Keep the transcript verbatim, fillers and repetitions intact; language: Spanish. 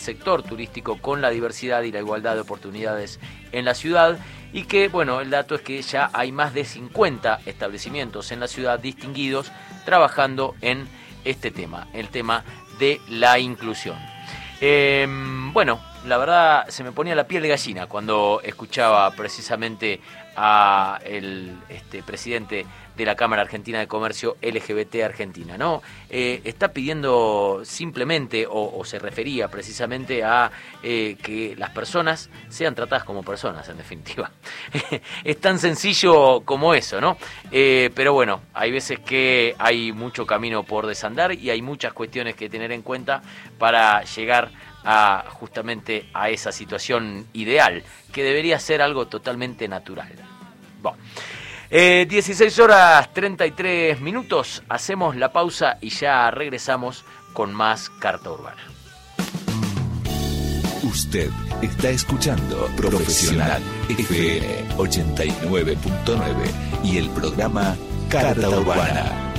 sector turístico con la diversidad y la igualdad de oportunidades en la ciudad, y que, bueno, el dato es que ya hay más de cincuenta establecimientos en la ciudad distinguidos trabajando en este tema, el tema de la inclusión. Eh, bueno, la verdad se me ponía la piel de gallina cuando escuchaba precisamente a el este, presidente de la Cámara Argentina de Comercio L G B T Argentina, ¿no? Eh, está pidiendo simplemente, o, o se refería precisamente a eh, que las personas sean tratadas como personas, en definitiva. Es tan sencillo como eso, ¿no? Eh, pero bueno, hay veces que hay mucho camino por desandar y hay muchas cuestiones que tener en cuenta para llegar a justamente a esa situación ideal, que debería ser algo totalmente natural. Bueno. Eh, dieciséis horas treinta y tres minutos, hacemos la pausa y ya regresamos con más Carta Urbana. Usted está escuchando Profesional F M ochenta y nueve punto nueve y el programa Carta Urbana.